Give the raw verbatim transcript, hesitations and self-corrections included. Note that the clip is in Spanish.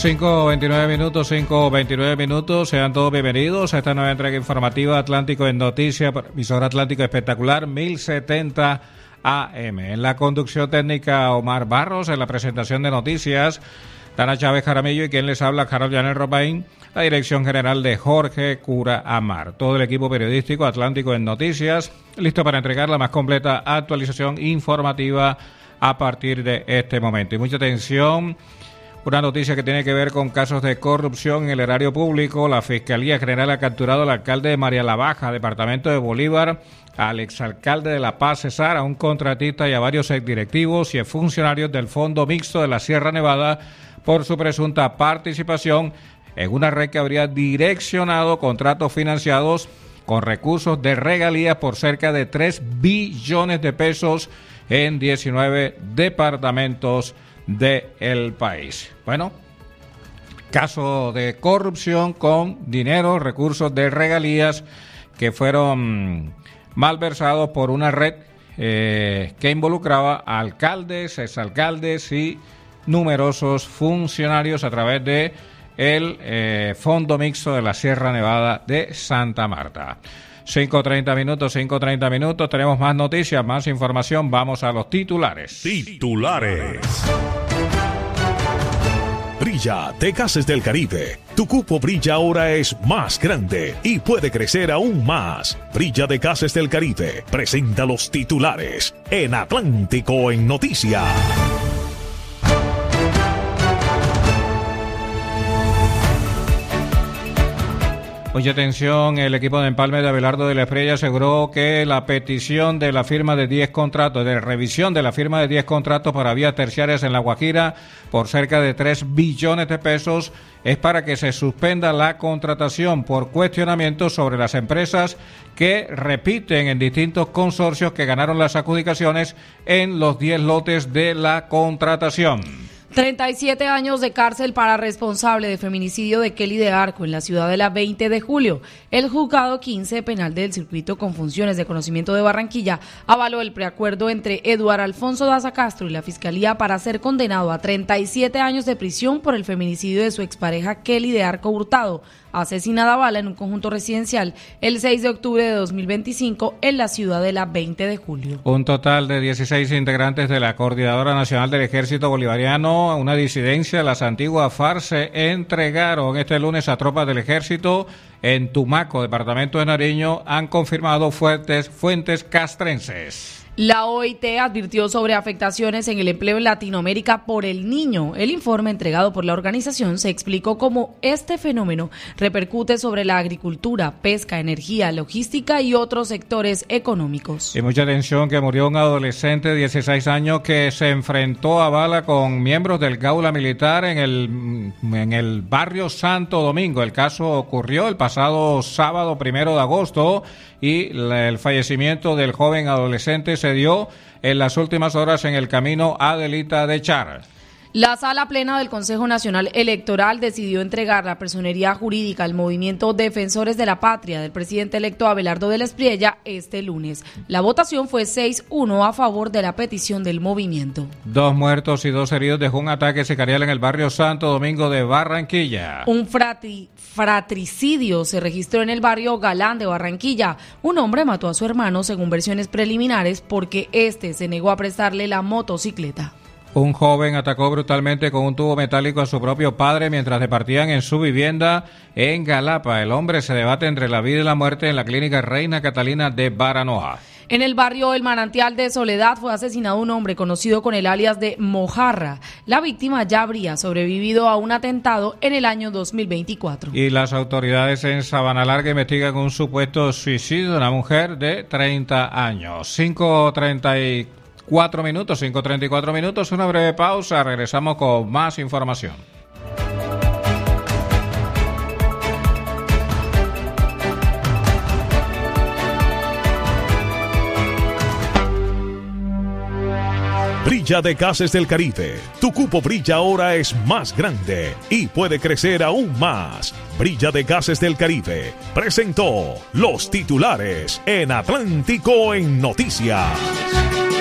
cinco veintinueve minutos, cinco veintinueve minutos, sean todos bienvenidos a esta nueva entrega informativa Atlántico en Noticias, emisora Atlántico Espectacular mil setenta A M. En la conducción técnica Omar Barros, en la presentación de noticias Dana Chávez Jaramillo y quien les habla Carol Yanel Robain, la dirección general de Jorge Cura Amar. Todo el equipo periodístico Atlántico en Noticias, listo para entregar la más completa actualización informativa a partir de este momento. Y mucha atención. Una noticia que tiene que ver con casos de corrupción en el erario público. La Fiscalía General ha capturado al alcalde de María la Baja, departamento de Bolívar, al exalcalde de La Paz, Cesar, a un contratista y a varios exdirectivos y funcionarios del Fondo Mixto de la Sierra Nevada por su presunta participación en una red que habría direccionado contratos financiados con recursos de regalías por cerca de tres billones de pesos en diecinueve departamentos del país. Bueno, caso de corrupción con dinero, recursos de regalías que fueron malversados por una red eh, que involucraba a alcaldes, exalcaldes y numerosos funcionarios a través de el eh, Fondo Mixto de la Sierra Nevada de Santa Marta. cinco treinta minutos, cinco treinta minutos, tenemos más noticias, más información, vamos a los titulares. Titulares. Brilla de Gases del Caribe. Tu cupo Brilla ahora es más grande y puede crecer aún más. Brilla de Gases del Caribe presenta los titulares en Atlántico en Noticias. Mucha atención, el equipo de empalme de Abelardo de la Espriella aseguró que la petición de la firma de diez contratos, de revisión de la firma de diez contratos para vías terciarias en La Guajira por cerca de tres billones de pesos es para que se suspenda la contratación por cuestionamientos sobre las empresas que repiten en distintos consorcios que ganaron las adjudicaciones en los diez lotes de la contratación. treinta y siete años de cárcel para responsable de feminicidio de Kelly de Arco en la ciudad de la veinte de julio. El juzgado quince penal del circuito con funciones de conocimiento de Barranquilla avaló el preacuerdo entre Eduardo Alfonso Daza Castro y la fiscalía para ser condenado a treinta y siete años de prisión por el feminicidio de su expareja Kelly de Arco Hurtado, asesinada a bala en un conjunto residencial el seis de octubre de dos mil veinticinco en la ciudad de la veinte de julio. Un total de dieciséis integrantes de la Coordinadora Nacional del Ejército Bolivariano, una disidencia de las antiguas FARC, se entregaron este lunes a tropas del Ejército en Tumaco, departamento de Nariño, han confirmado fuertes fuentes castrenses. La O I T advirtió sobre afectaciones en el empleo en Latinoamérica por el Niño. El informe entregado por la organización se explicó cómo este fenómeno repercute sobre la agricultura, pesca, energía, logística y otros sectores económicos. Y mucha atención, que murió un adolescente de dieciséis años que se enfrentó a bala con miembros del Gaula Militar en el, en el barrio Santo Domingo. El caso ocurrió el pasado sábado primero de agosto y la, el fallecimiento del joven adolescente se dio en las últimas horas en el camino Adelita de Char. La Sala Plena del Consejo Nacional Electoral decidió entregar la personería jurídica al movimiento Defensores de la Patria del presidente electo Abelardo de la Espriella este lunes. La votación fue seis uno a favor de la petición del movimiento. Dos muertos y dos heridos dejó un ataque sicarial en el barrio Santo Domingo de Barranquilla. Un fratri, fratricidio se registró en el barrio Galán de Barranquilla. Un hombre mató a su hermano, según versiones preliminares, porque este se negó a prestarle la motocicleta. Un joven atacó brutalmente con un tubo metálico a su propio padre mientras departían en su vivienda en Galapa. El hombre se debate entre la vida y la muerte en la clínica Reina Catalina de Baranoa. En el barrio El Manantial de Soledad fue asesinado un hombre conocido con el alias de Mojarra. La víctima ya habría sobrevivido a un atentado en el año dos mil veinticuatro. Y las autoridades en Sabana Larga investigan un supuesto suicidio de una mujer de treinta años. cinco treinta y cuatro minutos, cinco treinta y cuatro minutos, una breve pausa, regresamos con más información. Brilla de Gases del Caribe. Tu cupo Brilla ahora es más grande y puede crecer aún más. Brilla de Gases del Caribe presentó los titulares en Atlántico en Noticias.